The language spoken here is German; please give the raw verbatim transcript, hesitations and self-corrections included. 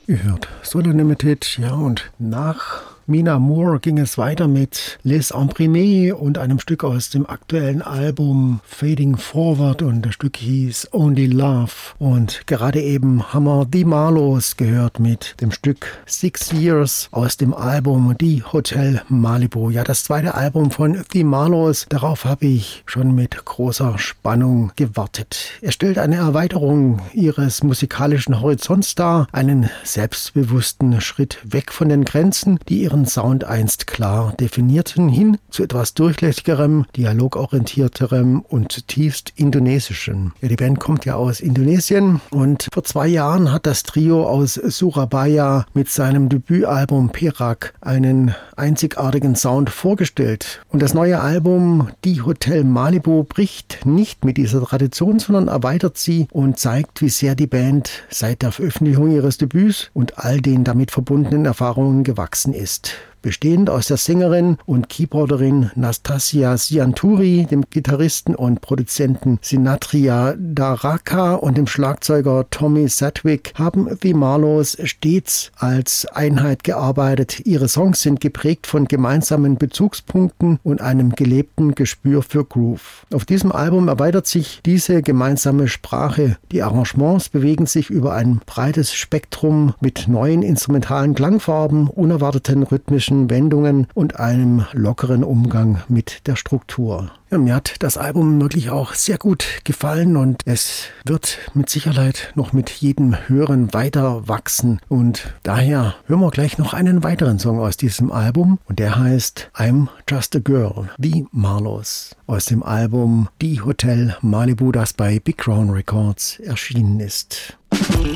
Ihr hört Soul Unlimited, ja, und nach Mina Moore ging es weiter mit Les Imprimés und einem Stück aus dem aktuellen Album Fading Forward, und das Stück hieß Only Love. Und gerade eben haben wir Die Marlows gehört mit dem Stück Six Years aus dem Album Die Hotel Malibu. Ja, das zweite Album von Die Marlows, darauf habe ich schon mit großer Spannung gewartet. Er stellt eine Erweiterung ihres musikalischen Horizonts dar, einen selbstbewussten Schritt weg von den Grenzen, die ihren Sound einst klar definierten, hin zu etwas durchlässigerem, dialogorientierterem und zutiefst indonesischem. Ja, die Band kommt ja aus Indonesien, und vor zwei Jahren hat das Trio aus Surabaya mit seinem Debütalbum Perak einen einzigartigen Sound vorgestellt. Und das neue Album Die Hotel Malibu bricht nicht mit dieser Tradition, sondern erweitert sie und zeigt, wie sehr die Band seit der Veröffentlichung ihres Debüts und all den damit verbundenen Erfahrungen gewachsen ist. Bestehend aus der Sängerin und Keyboarderin Nastasia Sianturi, dem Gitarristen und Produzenten Sinatria Daraka und dem Schlagzeuger Tommy Sadwick, haben The Marlows stets als Einheit gearbeitet. Ihre Songs sind geprägt von gemeinsamen Bezugspunkten und einem gelebten Gespür für Groove. Auf diesem Album erweitert sich diese gemeinsame Sprache. Die Arrangements bewegen sich über ein breites Spektrum mit neuen instrumentalen Klangfarben, unerwarteten rhythmischen Wendungen und einem lockeren Umgang mit der Struktur. Ja, mir hat das Album wirklich auch sehr gut gefallen, und es wird mit Sicherheit noch mit jedem Hören weiter wachsen. Und daher hören wir gleich noch einen weiteren Song aus diesem Album, und der heißt I'm Just a Girl, The Marlows, aus dem Album Die Hotel Malibu, das bei Big Crown Records erschienen ist.